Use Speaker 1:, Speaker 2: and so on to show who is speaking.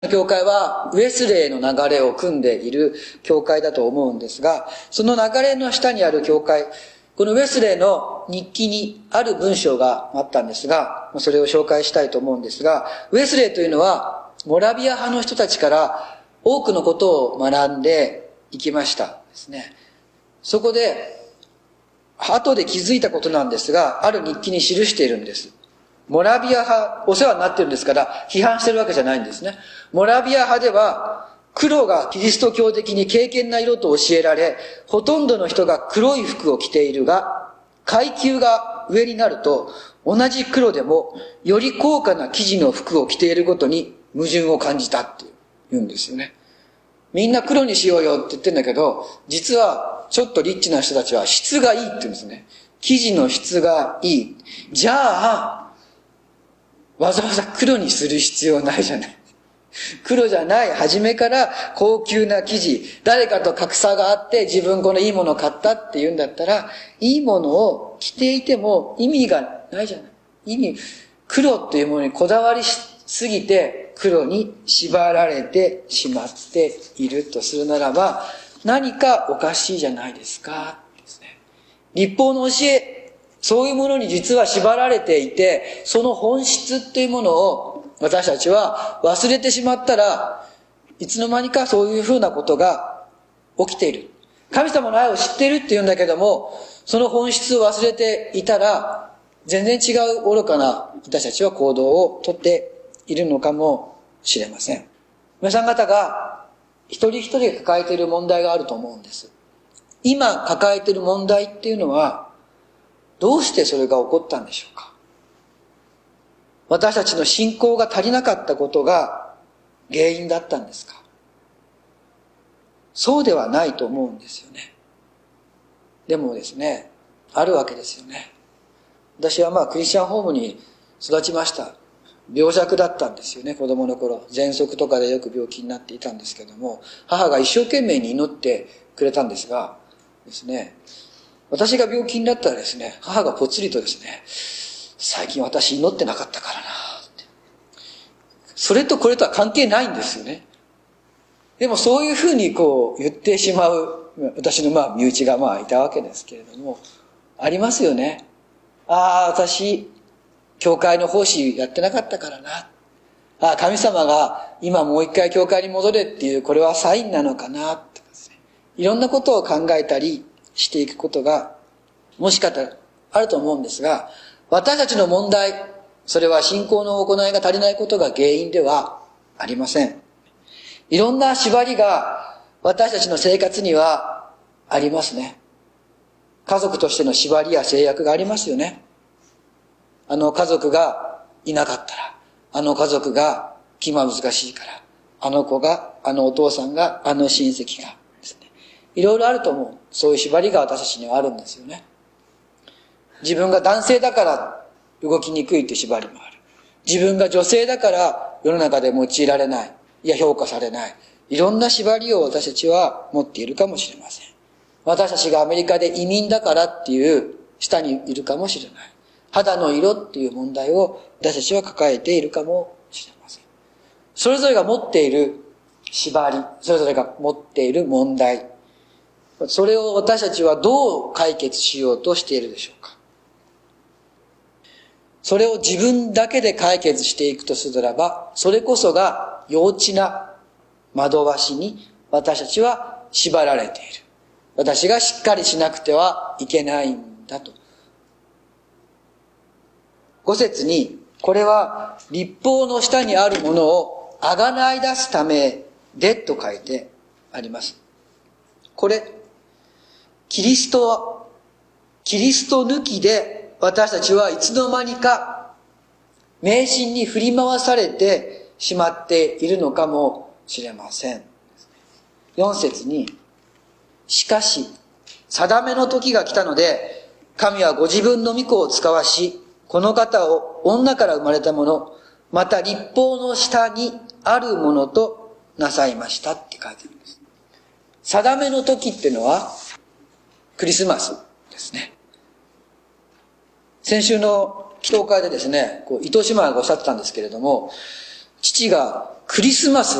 Speaker 1: 教会はウェスレーの流れを組んでいる教会だと思うんですが、その流れの下にある教会、このウェスレーの日記にある文章があったんですが、それを紹介したいと思うんですが、ウェスレーというのはモラビア派の人たちから多くのことを学んでいきましたですね。そこで後で気づいたことなんですが、ある日記に記しているんです。モラビア派、お世話になってるんですから批判してるわけじゃないんですね。モラビア派では黒がキリスト教的に敬虔な色と教えられ、ほとんどの人が黒い服を着ているが、階級が上になると同じ黒でもより高価な生地の服を着ていることに矛盾を感じたって言うんですよね。みんな黒にしようよって言ってんだけど、実はちょっとリッチな人たちは質がいいって言うんですね。生地の質がいい。じゃあわざわざ黒にする必要ないじゃない。黒じゃない、初めから高級な生地、誰かと格差があって自分このいいものを買ったって言うんだったら、いいものを着ていても意味がないじゃない。黒っていうものにこだわりすぎて黒に縛られてしまっているとするならば、何かおかしいじゃないですかですね。律法の教え、そういうものに実は縛られていて、その本質っていうものを私たちは忘れてしまったら、いつの間にかそういうふうなことが起きている。神様の愛を知っているって言うんだけども、その本質を忘れていたら、全然違う愚かな私たちは行動をとっているのかもしれません。皆さん方が一人一人が抱えている問題があると思うんです。今抱えている問題っていうのは、どうしてそれが起こったんでしょうか。私たちの信仰が足りなかったことが原因だったんですか。そうではないと思うんですよね。でもですね、あるわけですよね。私はクリスチャンホームに育ちました。病弱だったんですよね、子供の頃。喘息とかでよく病気になっていたんですけども、母が一生懸命に祈ってくれたんですがですね、私が病気になったらですね、母がぽつりとですね、最近私祈ってなかったからなって。それとこれとは関係ないんですよね。でもそういうふうに言ってしまう、私の身内がいたわけですけれども、ありますよね。私、教会の奉仕やってなかったからな。神様が今もう一回教会に戻れっていう、これはサインなのかなとかですね。いろんなことを考えたりしていくことがもしかしたらあると思うんですが、私たちの問題、それは信仰の行いが足りないことが原因ではありません。いろんな縛りが私たちの生活にはありますね。家族としての縛りや制約がありますよね。あの家族がいなかったら、あの家族が気が難しいから、あの子が、あのお父さんが、あの親戚がですね。いろいろあると思う。そういう縛りが私たちにはあるんですよね。自分が男性だから動きにくいという縛りもある。自分が女性だから世の中で用いられない。いや評価されない。いろんな縛りを私たちは持っているかもしれません。私たちがアメリカで移民だからっていう下にいるかもしれない。肌の色っていう問題を私たちは抱えているかもしれません。それぞれが持っている縛り、それぞれが持っている問題、それを私たちはどう解決しようとしているでしょうか。それを自分だけで解決していくとするならば、それこそが幼稚な惑わしに私たちは縛られている。私がしっかりしなくてはいけないんだと。5節に、これは律法の下にあるものをあがない出すためでと書いてあります。これ、キリスト抜きで私たちはいつの間にか迷信に振り回されてしまっているのかもしれません。4節に、しかし定めの時が来たので神はご自分の御子を使わし、この方を女から生まれたもの、また律法の下にあるものとなさいましたって書いてあるんです。定めの時っていうのはクリスマスですね。先週の祈祷会でですね、糸島がおっしゃってたんですけれども、父がクリスマス